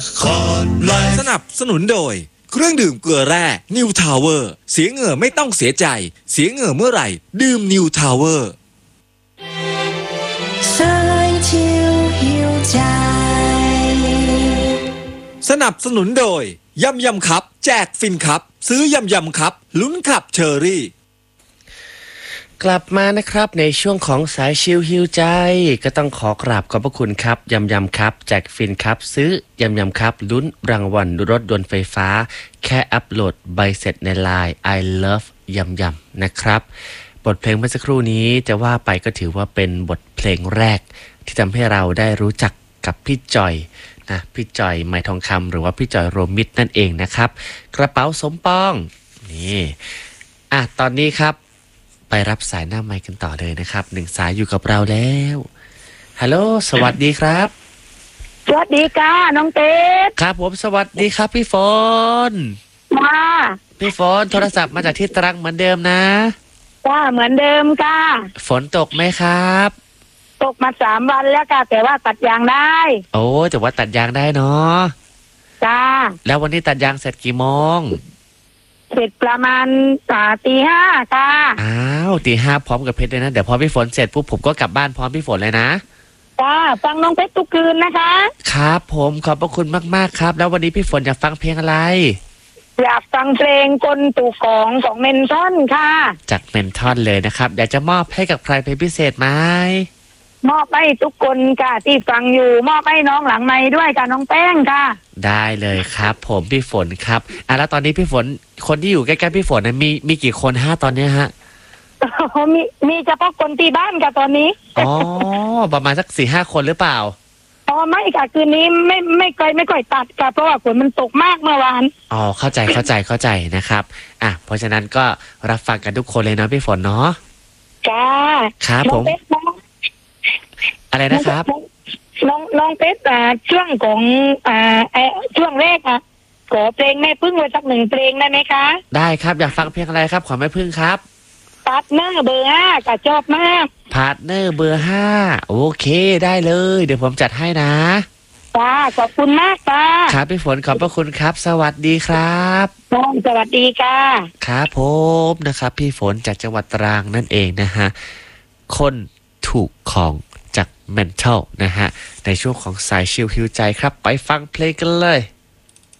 สนับสนุนโดยเครื่องดื่มเกลือแร่นิวทาวเวอร์เสียเหงื่อไม่ต้องเสียใจเสียเหงื่อเมื่อไหร่ดื่มนิวทาวเวอร์สนับสนุนโดยยำยำครับแจกฟินครับซื้อยำยำครับลุ้นขับเชอรี่กลับมานะครับในช่วงของสายชิลฮิวใจก็ต้องขอกราบขอบพระคุณครับยำยำครับแจกฟินครับซื้อยำยำครับลุ้นรางวัลรถยนต์ไฟฟ้าแค่อัปโหลดใบเสร็จในไลน์ I love ยำยำนะครับบทเพลงเมื่อสักครู่นี้จะว่าไปก็ถือว่าเป็นบทเพลงแรกที่ทำให้เราได้รู้จักกับพี่จอยนะพี่จอยไม้ทองคำหรือว่าพี่จอยโรมิตนั่นเองนะครับกระเป๋าสมปองนี่ตอนนี้ครับไปรับสายหน้าไมค์กันต่อเลยนะครับหนึ่งสายอยู่กับเราแล้วฮัลโหลสวัสดีครับสวัสดีค่ะน้องเต้ครับผมสวัสดีครับพี่ฝนค่ะพี่ฝนโทรศัพท์มาจากที่ตรังเหมือนเดิมนะค่ะเหมือนเดิมค่ะฝนตกไหมครับตกมา3 วันแล้วค่ะแต่ว่าตัดยางได้โอ้แต่ว่าตัดยางได้เนาะจ้าแล้ววันนี้ตัดยางเสร็จกี่โมงเสร็จประมาณตี 5ค่ะอ้าวตี 5พร้อมกับเพชรเลยนะเดี๋ยวพอพี่ฝนเสร็จปุ๊บผมก็กลับบ้านพร้อมพี่ฝนเลยนะจ้าฟังน้องเพชรทุกคืนนะคะครับผมขอบพระคุณมากๆครับแล้ววันนี้พี่ฝนอยากฟังเพลงอะไรอยากฟังเพลงคนตู่ของเมนทอนค่ะจากเมนทอนเลยนะครับอยากจะมอบให้กับใครเป็นพิเศษไหมมอบให้ทุกคนค่ะที่ฟังอยู่มอบให้น้องหลังไมค์ด้วยค่ะน้องแป้งค่ะได้เลยครับผมพี่ฝนครับแล้วตอนนี้พี่ฝนคนที่อยู่ใกล้ๆพี่ฝนนะมีกี่คนตอนนี้ฮะมีเฉพาะคนที่บ้านค่ะตอนนี้อ๋อประมาณสัก 4-5 คนหรือเปล่าไม่ค่ะคืนนี้ไม่ค่อยตัดค่ะเพราะว่าฝนมันตกมากเมื่อวานอ๋อเข้าใจนะครับเพราะฉะนั้นก็รับฟังกันทุกคนเลยเนาะพี่ฝนเนาะจ้าครับผมอะไรนะครับน้องเพชรช่วงของช่วงแรกขอเพลงแม่พึ่งไว้สัก1 เพลงได้ไหมคะได้ครับอยากฟังเพลงอะไรครับขอแม่พึ่งครับพาร์ทเนอร์เบอร์ 5ก็ชอบมากพาร์ทเนอร์เบอร์ 5โอเคได้เลยเดี๋ยวผมจัดให้นะจ้าขอบคุณมากค่ะครับพี่ฝนขอบพระคุณครับสวัสดีครับสวัสดีค่ะครับผมนะครับพี่ฝนจากจังหวัดตรังนั่นเองนะฮะคนถูกของจาก Mental นะฮะในช่วงของสายชิลฮิวใจครับไปฟังเพลงกันเลย